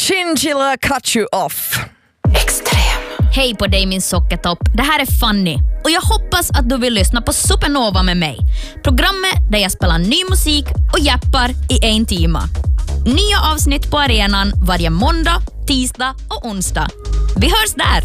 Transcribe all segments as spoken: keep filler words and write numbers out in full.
Chinchilla cut you off. Extrem. Hej på dig min sockertopp. Det här är Fanny. Och jag hoppas att du vill lyssna på Supernova med mig. Programmet där jag spelar ny musik och jappar i en timme. Nya avsnitt på arenan varje måndag, tisdag och onsdag. Vi hörs där!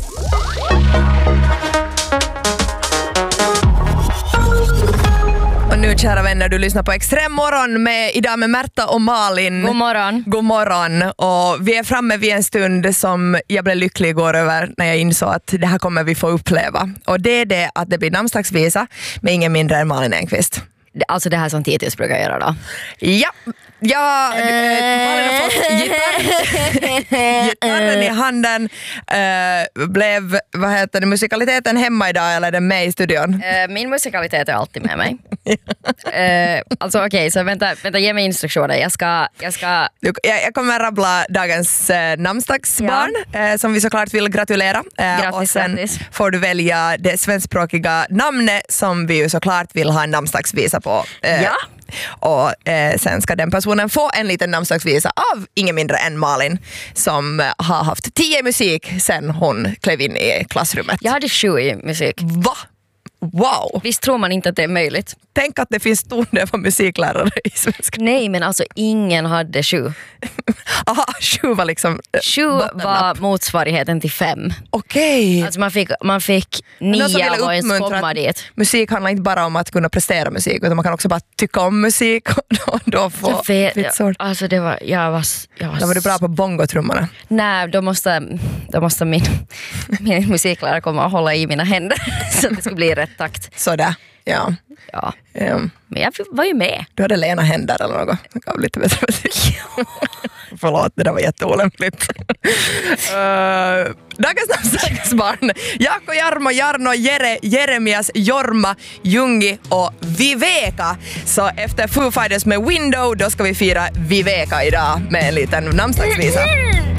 Och nu, kära vänner, du lyssnar på Extrem morgon med, idag med Märta och Malin. God morgon. God morgon. Och vi är framme vid en stund som jag blev lycklig igår över när jag insåg att det här kommer vi få uppleva. Och det är det att det blir namnsdagsvisa med ingen mindre än Malin Enqvist. Alltså det här som Titus brukar göra då. Ja, ja äh, Malin har fått gitarr. Gitarren i handen. äh, Blev, vad heter det, musikaliteten hemma idag eller är den med i studion? Uh, min musikalitet är alltid med mig. uh, Alltså okej, okay, så vänta, vänta, ge mig instruktioner. Jag ska, jag ska... Jag, jag kommer rabbla dagens eh, namnsdagsbarn ja. eh, som vi såklart vill gratulera. Eh, grattis, och sen grattis. får du välja det svenskspråkiga namnet som vi ju såklart vill ha en namnsdagsvisa på. Eh, ja. Och eh, sen ska den personen få en liten namnsdagsvisa av ingen mindre än Malin som eh, har haft tio musik sen hon klev in i klassrummet. Jag hade sju i musik. Va? Wow! Visst tror man inte att det är möjligt? Tänk att det finns tondöva musiklärare i svenska. Nej, men alltså ingen hade sju. Aha, sju var liksom äh, Sju var motsvarigheten till fem. Okej. Okay. Alltså man fick, man fick nio och ens komma dit. Musik handlar inte bara om att kunna prestera musik utan man kan också bara tycka om musik och då, då få vitsord. Alltså det var, jag var, jag var... Då var du bra på bongotrummorna. Nej, då måste, då måste min, min musiklärare komma och hålla i mina händer så att det skulle bli rätt takt. Sådär, ja. Ja. Um, Men jag var ju med. Du hade lena händer eller något. Det gav lite bättre musik. Förlåt, det där var jätteolämpligt. uh, dagens namnsdagsbarn. Jaakko, Jarmo, Jarno, Jere, Jeremias, Jorma, Jungi och Viveka. Så efter Foo Fighters med Window, då ska vi fira Viveka idag med en liten namnsdagsvisa.